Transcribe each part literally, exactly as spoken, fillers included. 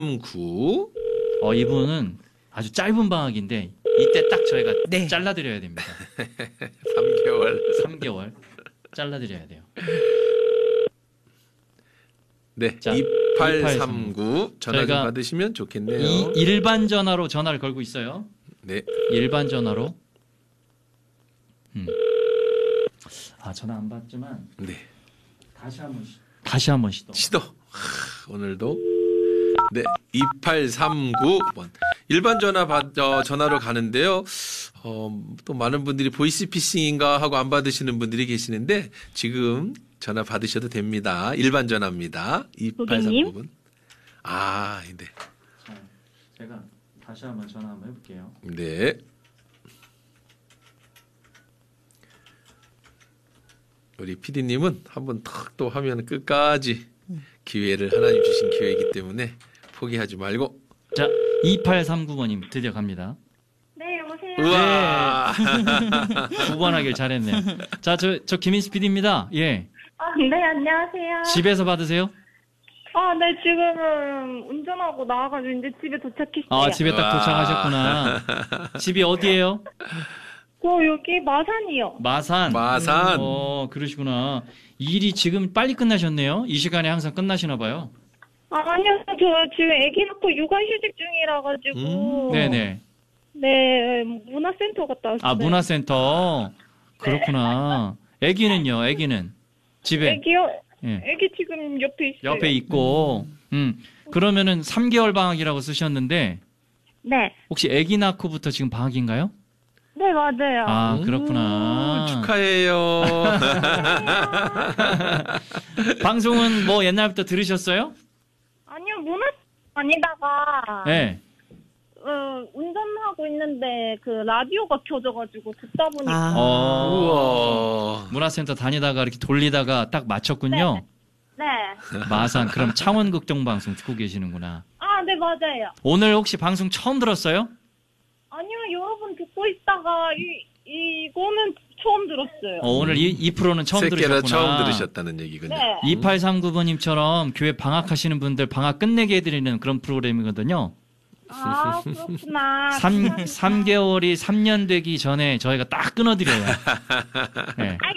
구. 어, 이분은 아주 짧은 방학인데 이때 딱 저희가 네. 잘라드려야 됩니다. 삼 개월. 삼 개월 잘라드려야 돼요. 네, 자, 이팔삼구 전화 좀 저희가 받으시면 좋겠네요. 이 일반 전화로 전화를 걸고 있어요. 네. 일반 전화로. 음. 아, 전화 안 받지만 네. 다시 한번 시, 다시 한번 시도. 시도. 하, 오늘도 네, 이팔삼구 번 일반 전화 받, 어, 전화로 가는데요. 어, 또 많은 분들이 보이스피싱인가 하고 안 받으시는 분들이 계시는데 지금 전화 받으셔도 됩니다. 일반 전화입니다. 이팔삼구 번. 아, 네. 자, 제가 다시 한번 전화 한번 해볼게요. 네. 우리 피디님은 한번 탁 또 하면 끝까지 기회를 하나님 주신 기회이기 때문에 포기하지 말고. 자, 이팔삼구 번님 드디어 갑니다. 네, 여보세요. 우와. 두 번 하길 잘했네요. 자, 저, 저 김인수 피디입니다. 예. 아, 네, 안녕하세요. 집에서 받으세요? 아, 네, 지금은 운전하고 나와가지고 이제 집에 도착했어요. 아, 집에 딱 도착하셨구나. 집이 어디예요? 저 여기 마산이요. 마산. 마산. 어, 그러시구나. 일이 지금 빨리 끝나셨네요. 이 시간에 항상 끝나시나 봐요. 아, 아니요, 저 지금 아기 낳고 육아휴직 중이라 가지고. 음, 네네. 네, 문화센터 갔다 왔어요. 아, 문화센터. 그렇구나. 아기는요, 아기는? 집에. 아기요? 예. 아기 지금 옆에 있어요. 옆에 있고. 음. 그러면은 삼 개월 방학이라고 쓰셨는데, 네. 혹시 아기 낳고부터 지금 방학인가요? 네, 맞아요. 아, 그렇구나. 오, 축하해요. 방송은 뭐 옛날부터 들으셨어요? 아니요, 문화 아니다가. 네. 어, 운전하고 있는데 그 라디오가 켜져가지고 듣다 보니까. 아. 어, 우와. 문화센터 다니다가 이렇게 돌리다가 딱 맞췄군요. 네. 마산. 그럼 창원극동방송 듣고 계시는구나. 아, 네, 맞아요. 오늘 혹시 방송 처음 들었어요? 아니요, 여러 번 듣고 있다가 이 이거는 처음 들었어요. 어, 오늘 이, 이 프로는 처음 새끼라 들으셨구나. 처음 들으셨다는 얘기군요. 네. 이팔삼구 번님처럼 교회 방학하시는 분들 방학 끝내게 해드리는 그런 프로그램이거든요. 아, 그렇구나. 삼, 삼 개월이 삼 년 되기 전에 저희가 딱 끊어드려요. 네. 아이,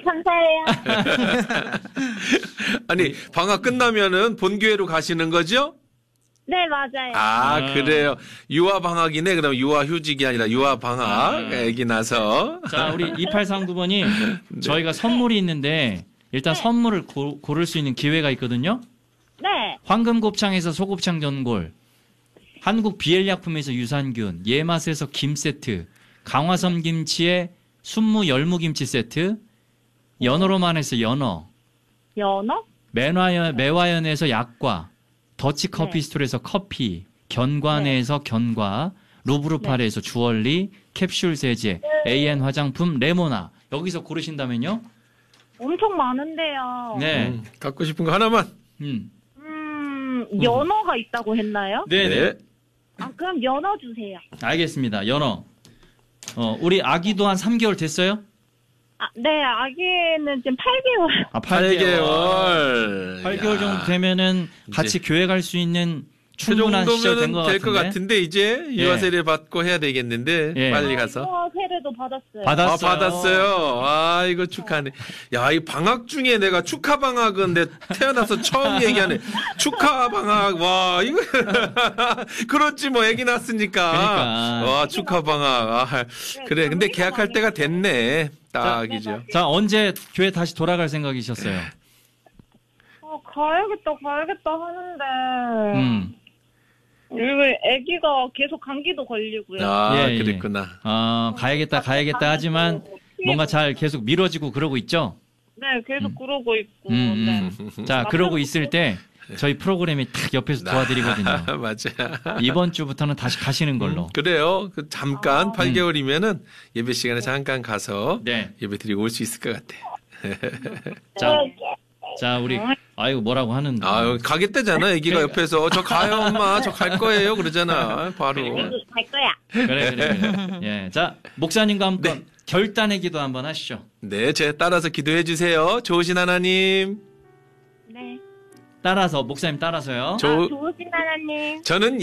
감사해요. 아니, 방학 끝나면은 본교회로 가시는 거죠? 네, 맞아요. 아, 아. 그래요. 유아 방학이네. 그럼 유아 휴직이 아니라 유아 방학. 아. 애기 나서. 자, 우리 이팔삼구 번님, 저희가 선물이 있는데, 일단 네. 선물을 고, 고를 수 있는 기회가 있거든요. 네. 황금곱창에서 소곱창 전골, 한국 비엘약품에서 유산균, 예맛에서 김 세트, 강화섬 김치에 순무 열무김치 세트, 연어로만에서 연어, 연어? 매화연, 매화연에서 약과, 더치 커피 네. 스토리에서 커피, 견과내에서 견과, 루브르파레에서 주얼리, 캡슐 세제, 에이엔 화장품, 레모나. 여기서 고르신다면요? 엄청 많은데요. 네. 음, 갖고 싶은 거 하나만. 음. 음, 연어가 있다고 했나요? 네네. 아, 그럼 연어 주세요. 알겠습니다. 연어. 어, 우리 아기도 한 삼 개월 됐어요? 아, 네, 아기는 지금 팔 개월. 아, 팔 개월. 팔 개월 정도 되면은 같이 이제 교회 갈 수 있는 그 충분한 시절 된 것 정도면 될 것 같은데. 같은데 이제 예. 유아 세례 받고 해야 되겠는데 예. 빨리 가서. 유아 세례도 받았어요. 받았어요. 아, 받았어요. 아, 이거 축하하네. 야, 이 방학 중에 내가 축하 방학은 내 태어나서 처음 얘기하네. 축하 방학. 와, 이거. 그렇지, 뭐, 애기 낳았으니까. 그러니까. 와, 축하 방학. 아, 그래. 근데 계약할 때가 됐네. 딱이죠. 자, 언제 교회 다시 돌아갈 생각이셨어요? 어, 가야겠다, 가야겠다 하는데. 음. 이거 아기가 계속 감기도 걸리고요. 아, 예, 예. 그랬구나. 어, 가야겠다, 가야겠다 하지만 뭔가 잘 계속 미뤄지고 그러고 있죠? 네, 계속 그러고 있고. 음, 네. 음. 자, 그러고 있을 때 저희 프로그램이 딱 옆에서 도와드리거든요. 맞아. 이번 주부터는 다시 가시는 걸로. 그래요. 그 잠깐 아. 팔 개월이면은 예배 시간에 잠깐 가서 네. 예배 드리고 올 수 있을 것 같아. 자, 자, 우리, 아이고, 뭐라고 하는데. 아, 가겠다잖아. 애기가 옆에서. 저 가요, 엄마. 저 갈 거예요. 그러잖아. 바로. 갈 거야. 그래, 그래, 그래. 예. 자, 목사님과 한번 결단의 기도 한번 하시죠. 네, 제 따라서 기도해 주세요. 좋으신 하나님. 네. 따라서 목사님 따라서요. 저, 아, 좋으신 하나님. 저는